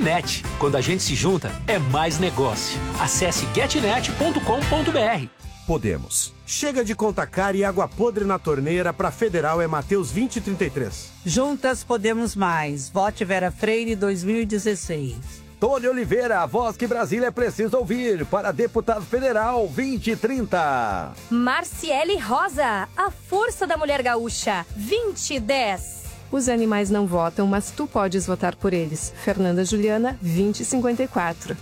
GetNet. Quando a gente se junta, é mais negócio. Acesse getnet.com.br. Podemos. Chega de conta cara e água podre na torneira. Para Federal é Mateus 2033. Juntas podemos mais. Vote Vera Freire 2016. Tony Oliveira, a voz que Brasília precisa ouvir. Para deputado federal 2030. Marciele Rosa, a força da mulher gaúcha 2010. Os animais não votam, mas tu podes votar por eles. Fernanda Juliana 2054.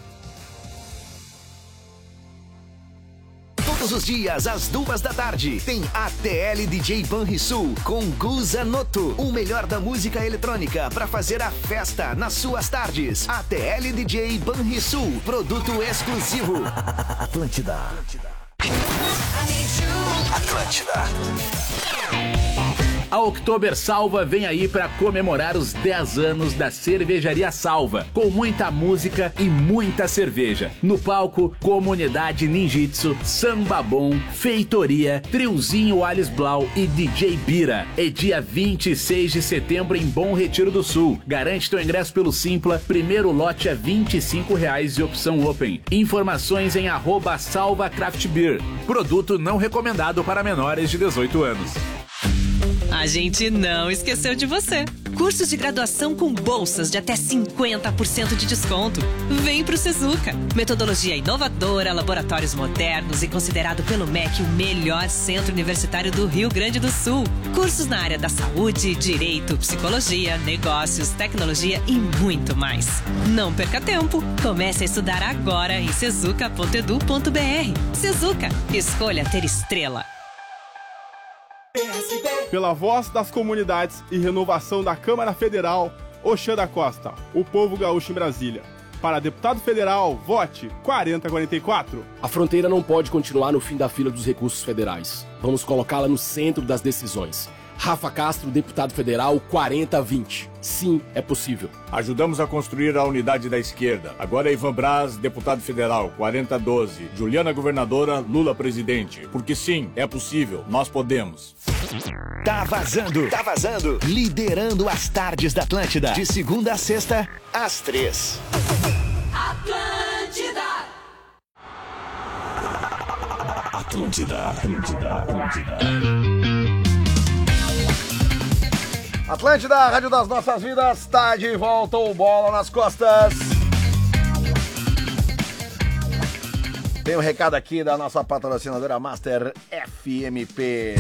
Todos os dias, às 14h, tem ATL DJ Banrisul com Guza Noto, o melhor da música eletrônica para fazer a festa nas suas tardes. ATL DJ Banrisul, produto exclusivo. Atlântida. Atlântida. A Oktober Salva vem aí para comemorar os 10 anos da Cervejaria Salva, com muita música e muita cerveja. No palco, Comunidade Ninjitsu, Samba Bom, Feitoria, Triozinho Alice Blau e DJ Bira. É dia 26 de setembro em Bom Retiro do Sul. Garante teu ingresso pelo Simpla, primeiro lote é R$25 e opção Open. Informações em @Salva Craft Beer. Produto não recomendado para menores de 18 anos. A gente não esqueceu de você. Cursos de graduação com bolsas de até 50% de desconto. Vem pro Sezuca. Metodologia inovadora, laboratórios modernos e considerado pelo MEC o melhor centro universitário do Rio Grande do Sul. Cursos na área da saúde, direito, psicologia, negócios, tecnologia e muito mais. Não perca tempo. Comece a estudar agora em sezuca.edu.br. Sezuca. Escolha ter estrela. Pela voz das comunidades e renovação da Câmara Federal, Oxã da Costa, o povo gaúcho em Brasília. Para deputado federal, vote 4044. A fronteira não pode continuar no fim da fila dos recursos federais. Vamos colocá-la no centro das decisões. Rafa Castro, deputado federal 4020. Sim, é possível. Ajudamos a construir a unidade da esquerda. Agora é Ivan Braz, deputado federal 4012. Juliana governadora, Lula presidente. Porque sim, é possível. Nós podemos. Tá vazando. Tá vazando. Liderando as tardes da Atlântida. De segunda a sexta, às 3. Atlântida. Atlântida. Atlântida. Atlântida. Atlântida, a rádio das nossas vidas, tá de volta o Bola nas Costas. Tem um recado aqui da nossa patrocinadora Master FMP.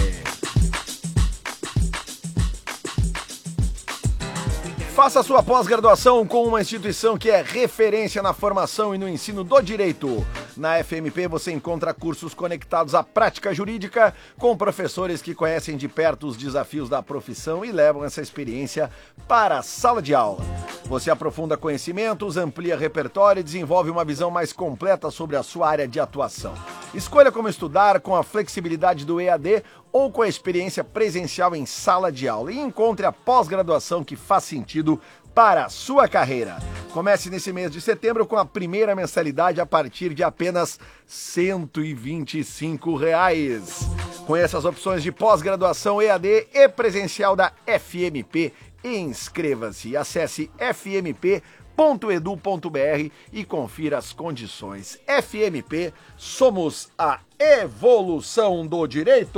Faça sua pós-graduação com uma instituição que é referência na formação e no ensino do direito. Na FMP você encontra cursos conectados à prática jurídica, com professores que conhecem de perto os desafios da profissão e levam essa experiência para a sala de aula. Você aprofunda conhecimentos, amplia repertório e desenvolve uma visão mais completa sobre a sua área de atuação. Escolha como estudar com a flexibilidade do EAD ou com a experiência presencial em sala de aula e encontre a pós-graduação que faz sentido para a sua carreira. Comece nesse mês de setembro com a primeira mensalidade a partir de apenas R$125. Conheça as opções de pós-graduação EAD e presencial da FMP e inscreva-se. Acesse fmp.edu.br e confira as condições. FMP, somos a evolução do direito.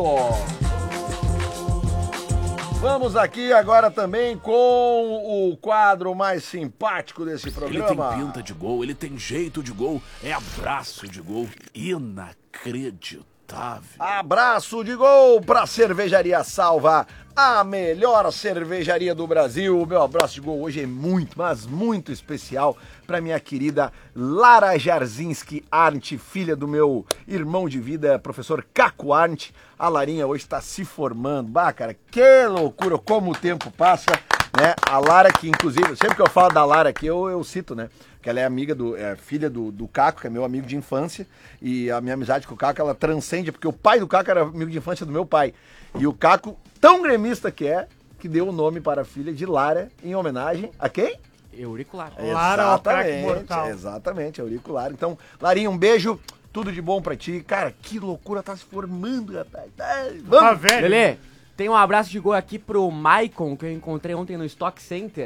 Vamos aqui agora também com o quadro mais simpático desse programa. Ele tem pinta de gol, ele tem jeito de gol, é abraço de gol, inacreditável. Abraço de gol para Cervejaria Salva, a melhor cervejaria do Brasil. O meu abraço de gol hoje é muito, mas muito especial para minha querida Lara Jarzinski Arndt, filha do meu irmão de vida, professor Caco Arndt. A Larinha hoje está se formando. Bah, cara, que loucura, como o tempo passa, né? A Lara, que inclusive, sempre que eu falo da Lara aqui, eu cito, né? Que ela é amiga filha do Caco, que é meu amigo de infância, e a minha amizade com o Caco, ela transcende, porque o pai do Caco era amigo de infância do meu pai. E o Caco, tão gremista que é, que deu o nome para a filha de Lara, em homenagem a quem? Euricular. Lara, exatamente, Euricular. Então, Larinha, um beijo, tudo de bom pra ti. Cara, que loucura, tá se formando, rapaz. Vamos! Tá velho. Lelê, tem um abraço de gol aqui pro Maicon, que eu encontrei ontem no Stock Center.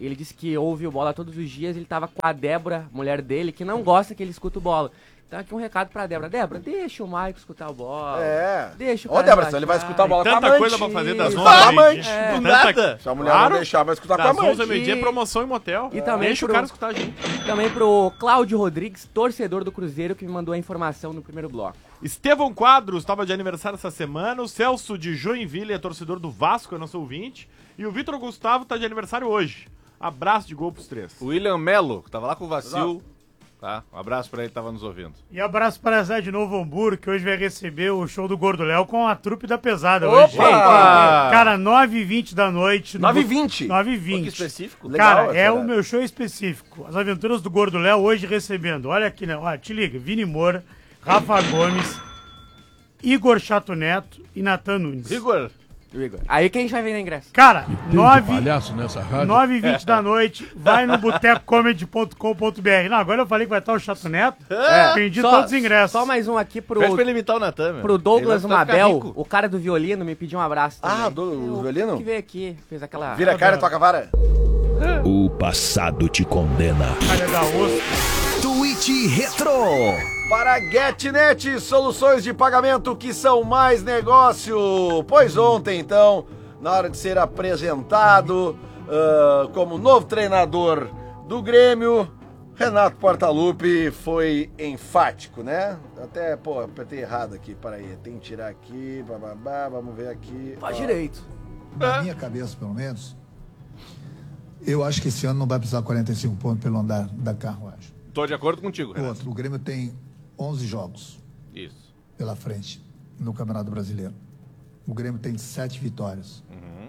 Ele disse que ouve o Bola todos os dias, ele tava com a Débora, mulher dele, que não gosta que ele escuta o Bola. Então aqui um recado pra Débora. Débora, deixa o Maicon escutar o Bola. Deixa o cara Débora, senão ele vai escutar o Bola com a amante. Tanta coisa pra fazer das 11 com a amante. Do nada. Se a mulher não deixar, vai escutar com a amante. Das 11 ao meio-dia é promoção em motel. E também deixa o cara escutar a gente. Também pro Cláudio Rodrigues, torcedor do Cruzeiro, que me mandou a informação no primeiro bloco. Estevão Quadros estava de aniversário essa semana. O Celso de Joinville é torcedor do Vasco, é nosso ouvinte. E o Vitor Gustavo tá de aniversário hoje. Abraço de gol pros três. O William Melo, que tava lá com o Vacil. Tá? Um abraço pra ele que tava nos ouvindo. E abraço para Zé de Novo Hamburgo, que hoje vai receber o show do Gordo Léo com a trupe da pesada. Hoje. Cara, 9h20 da noite. 9h20? 9h20. Que específico. Cara, Legal, é o meu show específico. As aventuras do Gordo Léo hoje recebendo. Olha aqui, né? Olha, te liga. Vini Moura, Rafa Gomes, Igor Chato Neto e Natan Nunes. Igor. Aí quem vai ver na ingresso? Cara, 9h20 da noite, vai no botecocomedy.com.br. Não, agora eu falei que vai estar o Chato Neto. Vendi todos os ingressos. Só mais um aqui pro... Pede pra ele imitar o Natan, meu. Pro Douglas Mabel, o cara do violino, me pediu um abraço também. Do violino? Que veio aqui, fez aquela... Vira a cara e toca a vara. O passado te condena. Cara da osso. Tweet Retro. Para GetNet, soluções de pagamento que são mais negócio. Pois ontem, então, na hora de ser apresentado como novo treinador do Grêmio, Renato Portaluppi foi enfático, né? Até, apertei errado aqui, peraí, tem que tirar aqui, bababá, vamos ver aqui. Faz direito. Na minha cabeça, pelo menos, eu acho que esse ano não vai precisar 45 pontos pelo andar da carruagem. Tô de acordo contigo, Renato. O Grêmio tem 11 jogos pela frente no Campeonato Brasileiro. O Grêmio tem 7 vitórias.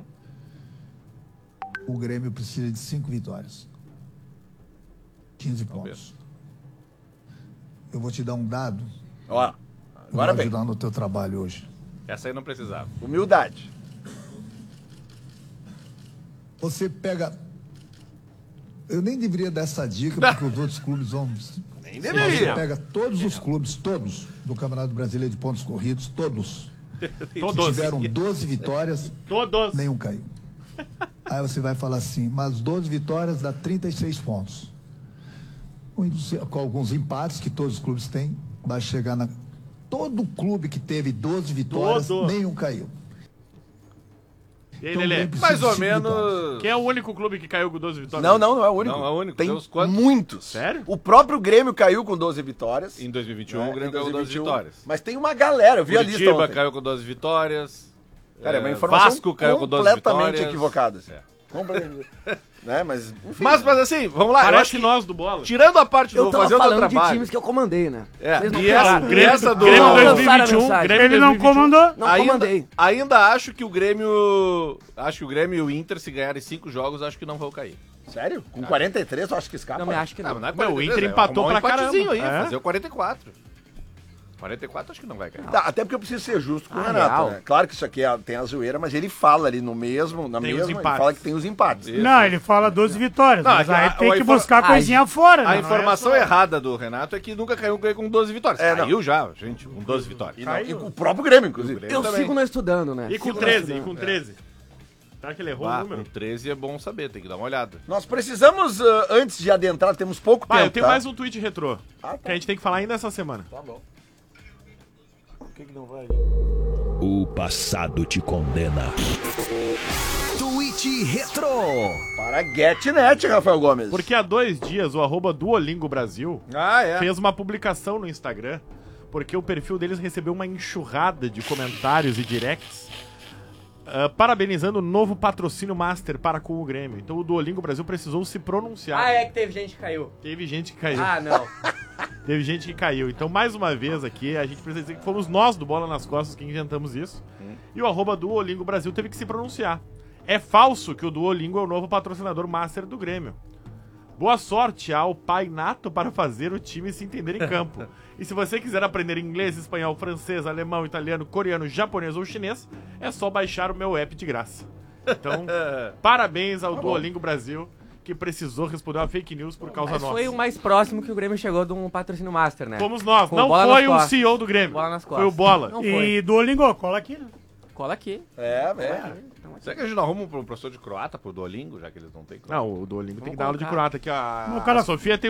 O Grêmio precisa de 5 vitórias. 15 pontos. Eu vou te dar um dado. Agora vai vem. ajudar no teu trabalho hoje. Essa aí não precisava. Humildade. Você pega... Eu nem deveria dar essa dica, porque os outros clubes vão... Nem deveria. Você pega todos os clubes, todos, do Campeonato Brasileiro de pontos corridos, todos. Todos. Que tiveram 12 vitórias, nenhum caiu. Aí você vai falar assim, mas 12 vitórias dá 36 pontos. Com alguns empates que todos os clubes têm, vai chegar na... Todo clube que teve 12 vitórias, nenhum caiu. E aí, Lelê? Mais ou menos... Quem é o único clube que caiu com 12 vitórias? Não é o único. Não é o único. Tem quantos? muitos. Sério? O próprio Grêmio caiu com 12 vitórias. Em 2021 o Grêmio caiu com 12 vitórias. Mas tem uma galera, eu vi a lista Curitiba ontem. caiu com 12 vitórias. Cara, é uma informação Vasco caiu com 12 vitórias. completamente equivocada. Né? Mas, enfim, mas assim, vamos lá. Parece nós do Bola. Tirando a parte do fazendo o falando trabalho. de times que eu comandei, né? E essa do Grêmio 2021, Ele não comandou. Não comandei. Ainda acho que o Grêmio... Acho que o Grêmio e o Inter, se ganharem 5 jogos, acho que não vão cair. Sério? Com 43 eu acho que escapa. Não, me acho que não. Não é o Inter empatou pra caramba. Aí, fazer o 44. 44 acho que não vai cair. Até porque eu preciso ser justo com o Renato, né? Claro que isso aqui tem a zoeira, mas ele fala ali na mesma, ele fala que tem os empates. Não, ele fala 12 vitórias, mas aí tem que buscar coisinha fora, né? A informação errada do Renato é que nunca caiu com 12 vitórias. Caiu já, gente, com 12 vitórias. E com o próprio Grêmio, inclusive. Eu sigo não estudando, né? E com 13, Será que ele errou o número? Com 13 é bom saber, tem que dar uma olhada. Nós precisamos, antes de adentrar, temos pouco tempo, eu tenho mais um tweet retrô, que a gente tem que falar ainda essa semana. Tá bom. O que não vai? O passado te condena. Tweet Retro. Para GetNet, Rafael Gomes. Porque há 2 dias o @Duolingo Brasil fez uma publicação no Instagram, porque o perfil deles recebeu uma enxurrada de comentários e directs parabenizando o novo patrocínio Master para com o Grêmio. Então o Duolingo Brasil precisou se pronunciar. É que teve gente que caiu. Teve gente que caiu. Não. Teve gente que caiu. Então, mais uma vez aqui, a gente precisa dizer que fomos nós do Bola nas Costas que inventamos isso. E o @Duolingo Brasil teve que se pronunciar. É falso que o Duolingo é o novo patrocinador Master do Grêmio. Boa sorte ao Pai Nato para fazer o time se entender em campo. E se você quiser aprender inglês, espanhol, francês, alemão, italiano, coreano, japonês ou chinês, é só baixar o meu app de graça. Então, parabéns ao Duolingo Brasil, que precisou responder uma fake news por causa nossa. Foi o mais próximo que o Grêmio chegou de um patrocínio Master, né? Fomos nós, Com não Bola foi nas o costas. CEO do Grêmio. Bola nas costas. Foi o Bola. Não foi. E Duolingo, cola aqui, né? cola aqui. Será que a gente não arruma um professor de croata pro Duolingo, já que eles não têm croata? Não, o Duolingo tem que dar aula de croata aqui. A cara- Sofia tem